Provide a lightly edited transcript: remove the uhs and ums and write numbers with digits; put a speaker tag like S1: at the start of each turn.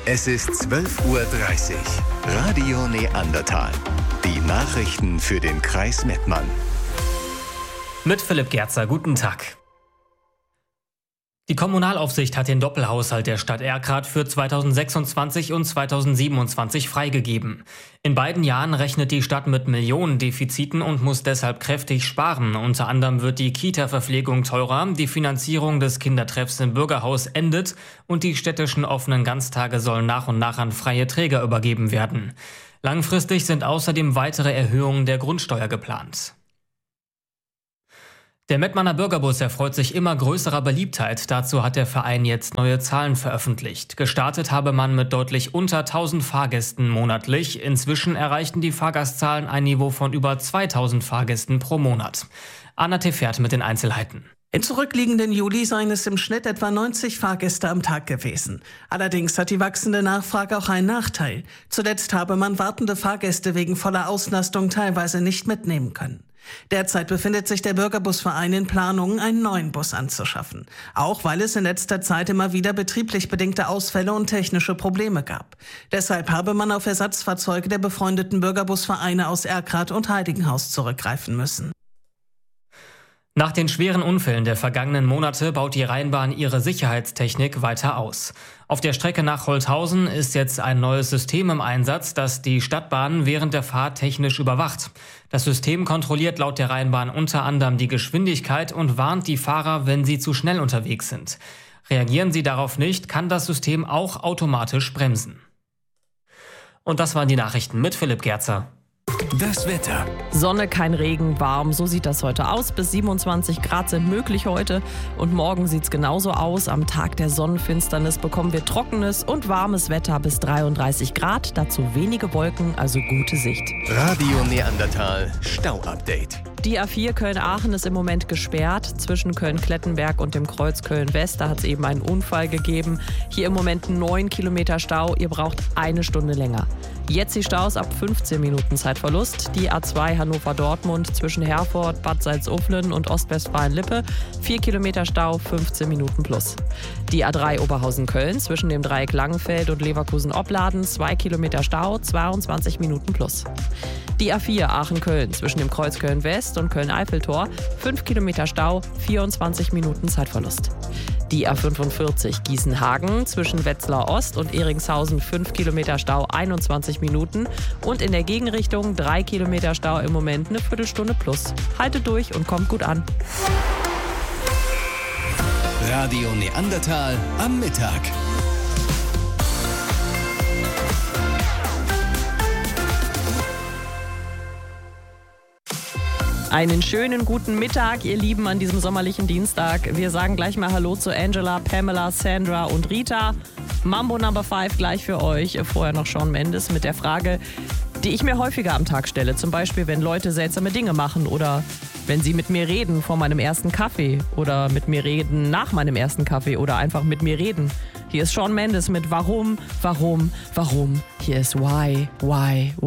S1: Es ist 12:30 Uhr. Radio Neandertal. Die Nachrichten für den Kreis Mettmann.
S2: Mit Philipp Gerzer, guten Tag. Die Kommunalaufsicht hat den Doppelhaushalt der Stadt Erkrath für 2026 und 2027 freigegeben. In beiden Jahren rechnet die Stadt mit Millionendefiziten und muss deshalb kräftig sparen. Unter anderem wird die Kita-Verpflegung teurer, die Finanzierung des Kindertreffs im Bürgerhaus endet und die städtischen offenen Ganztage sollen nach und nach an freie Träger übergeben werden. Langfristig sind außerdem weitere Erhöhungen der Grundsteuer geplant. Der Mettmanner Bürgerbus erfreut sich immer größerer Beliebtheit. Dazu hat der Verein jetzt neue Zahlen veröffentlicht. Gestartet habe man mit deutlich unter 1000 Fahrgästen monatlich. Inzwischen erreichten die Fahrgastzahlen ein Niveau von über 2000 Fahrgästen pro Monat. Anna Tefert mit den Einzelheiten.
S3: Im zurückliegenden Juli seien es im Schnitt etwa 90 Fahrgäste am Tag gewesen. Allerdings hat die wachsende Nachfrage auch einen Nachteil. Zuletzt habe man wartende Fahrgäste wegen voller Auslastung teilweise nicht mitnehmen können. Derzeit befindet sich der Bürgerbusverein in Planungen, einen neuen Bus anzuschaffen. Auch weil es in letzter Zeit immer wieder betrieblich bedingte Ausfälle und technische Probleme gab. Deshalb habe man auf Ersatzfahrzeuge der befreundeten Bürgerbusvereine aus Erkrath und Heiligenhaus zurückgreifen müssen.
S2: Nach den schweren Unfällen der vergangenen Monate baut die Rheinbahn ihre Sicherheitstechnik weiter aus. Auf der Strecke nach Holthausen ist jetzt ein neues System im Einsatz, das die Stadtbahn während der Fahrt technisch überwacht. Das System kontrolliert laut der Rheinbahn unter anderem die Geschwindigkeit und warnt die Fahrer, wenn sie zu schnell unterwegs sind. Reagieren sie darauf nicht, kann das System auch automatisch bremsen. Und das waren die Nachrichten mit Philipp Gerzer.
S1: Das Wetter.
S4: Sonne, kein Regen, warm, so sieht das heute aus. Bis 27 Grad sind möglich heute und morgen sieht es genauso aus. Am Tag der Sonnenfinsternis bekommen wir trockenes und warmes Wetter bis 33 Grad, dazu wenige Wolken, also gute Sicht.
S1: Radio Neandertal Stau-Update.
S4: Die A4 Köln-Aachen ist im Moment gesperrt. Zwischen Köln-Klettenberg und dem Kreuz Köln-West, da hat es eben einen Unfall gegeben. Hier im Moment 9 Kilometer Stau, ihr braucht eine Stunde länger. Jetzt die Staus ab 15 Minuten Zeitverlust. Die A2 Hannover-Dortmund zwischen Herford, Bad Salzuflen und Ostwestfalen-Lippe. 4 Kilometer Stau, 15 Minuten plus. Die A3 Oberhausen-Köln zwischen dem Dreieck Langenfeld und Leverkusen-Opladen. 2 Kilometer Stau, 22 Minuten plus. Die A4 Aachen-Köln zwischen dem Kreuz Köln-West und Köln-Eiffeltor. 5 Kilometer Stau, 24 Minuten Zeitverlust. Die A45 Gießen-Hagen zwischen Wetzlar Ost und Eringshausen 5 Kilometer Stau, 21 Minuten. Und in der Gegenrichtung 3 Kilometer Stau im Moment eine Viertelstunde plus. Haltet durch und kommt gut an.
S1: Radio Neandertal am Mittag.
S4: Einen schönen guten Mittag, ihr Lieben, an diesem sommerlichen Dienstag. Wir sagen gleich mal Hallo zu Angela, Pamela, Sandra und Rita. Mambo Number 5 gleich für euch. Vorher noch Shawn Mendes mit der Frage, die ich mir häufiger am Tag stelle. Zum Beispiel, wenn Leute seltsame Dinge machen oder wenn sie mit mir reden vor meinem ersten Kaffee oder mit mir reden nach meinem ersten Kaffee oder einfach mit mir reden. Hier ist Shawn Mendes mit Warum, Warum, Warum. Hier ist Why.